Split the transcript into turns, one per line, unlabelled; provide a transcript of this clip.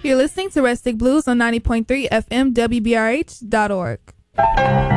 You're listening to Rustic Blues on 90.3 FM WBRH.org.